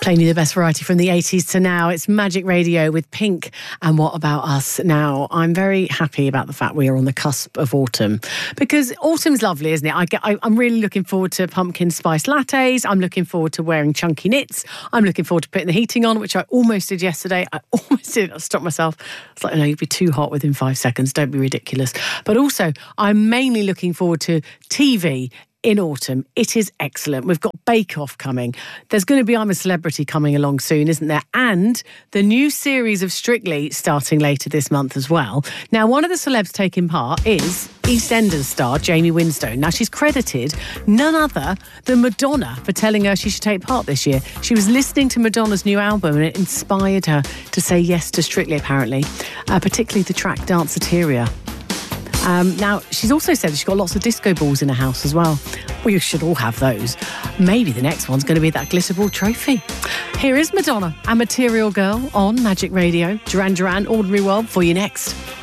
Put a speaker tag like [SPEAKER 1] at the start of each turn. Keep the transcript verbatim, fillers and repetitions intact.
[SPEAKER 1] Playing you the best variety from the eighties to now. It's Magic Radio with Pink and What About Us. Now, I'm very happy about the fact we are on the cusp of autumn, because autumn's lovely, isn't it? I get, I, I'm really looking forward to pumpkin spice lattes. I'm looking forward to wearing chunky knits. I'm looking forward to putting the heating on, which I almost did yesterday. I almost did. I stopped myself. It's like, no, you'd be too hot within five seconds. Don't be ridiculous. But also, I'm mainly looking forward to T V in autumn. It is excellent. We've got Bake Off coming. There's going to be I'm a Celebrity coming along soon, isn't there? And the new series of Strictly starting later this month as well. Now, one of the celebs taking part is EastEnders star Jamie Winstone. Now, she's credited none other than Madonna for telling her she should take part this year. She was listening to Madonna's new album and it inspired her to say yes to Strictly, apparently, uh, particularly the track Danceteria. Um, now, she's also said she's got lots of disco balls in her house as well. Well, you should all have those. Maybe the next one's going to be that glitter ball trophy. Here is Madonna and Material Girl on Magic Radio. Duran Duran, Ordinary World, for you next.